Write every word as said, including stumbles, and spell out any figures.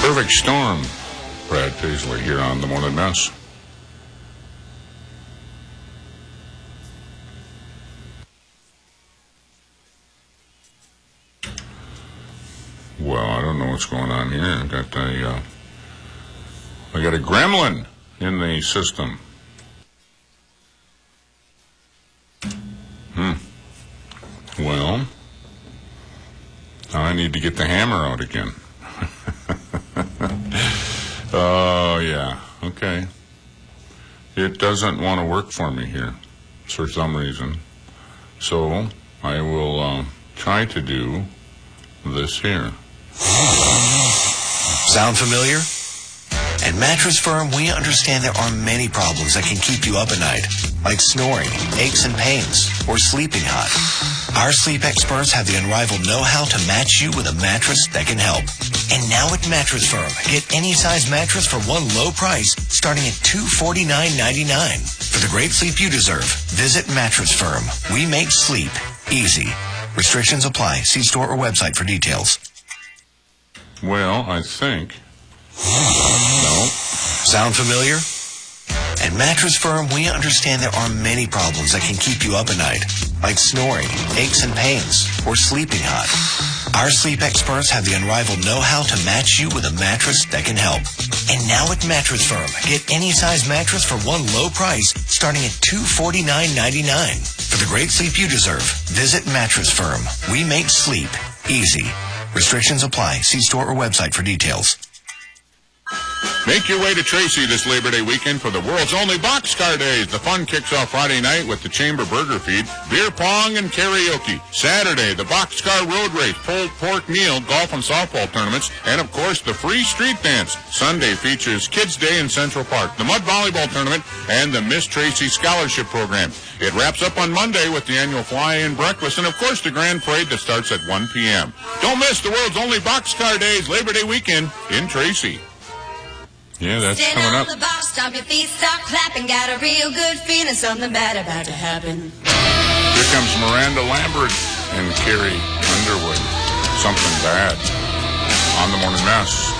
Perfect storm. Brad Paisley here on the Morning Mess. Well, I don't know what's going on here. I got a, uh, I got a gremlin in the system. Hmm. Well, now I need to get the hammer out again. Oh, uh, yeah. Okay. It doesn't want to work for me here for some reason. So I will uh, try to do this here. Sound familiar? At Mattress Firm, we understand there are many problems that can keep you up at night, like snoring, aches and pains, or sleeping hot. Our sleep experts have the unrivaled know-how to match you with a mattress that can help. And now at Mattress Firm, get any size mattress for one low price, starting at two hundred forty-nine ninety-nine. For the great sleep you deserve, visit Mattress Firm. We make sleep easy. Restrictions apply. See store or website for details. Well, I think... No. Sound familiar? At Mattress Firm, we understand there are many problems that can keep you up at night, like snoring, aches and pains, or sleeping hot. Our sleep experts have the unrivaled know-how to match you with a mattress that can help. And now at Mattress Firm, get any size mattress for one low price, starting at two hundred forty-nine ninety-nine. For the great sleep you deserve, visit Mattress Firm. We make sleep easy. Restrictions apply. See store or website for details. Make your way to Tracy this Labor Day weekend for the world's only Boxcar Days. The fun kicks off Friday night with the Chamber Burger Feed, beer pong, and karaoke. Saturday, the Boxcar Road Race, pulled pork meal, golf and softball tournaments, and of course, the free street dance. Sunday features Kids Day in Central Park, the Mud Volleyball Tournament, and the Miss Tracy Scholarship Program. It wraps up on Monday with the annual fly-in breakfast, and of course, the Grand Parade that starts at one p.m. Don't miss the world's only Boxcar Days Labor Day weekend in Tracy. Yeah, that's Sit coming on up. the bar, stomp your feet, start clapping. Got a real good feeling, something bad about to happen. Here comes Miranda Lambert and Carrie Underwood. Something bad on the Morning Mess.